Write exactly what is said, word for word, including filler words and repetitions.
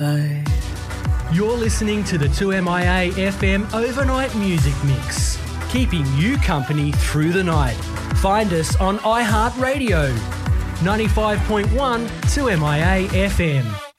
I... You're listening to the two M I A F M Overnight Music Mix, keeping you company through the night. Find us on iHeartRadio, ninety-five point one two M I A F M.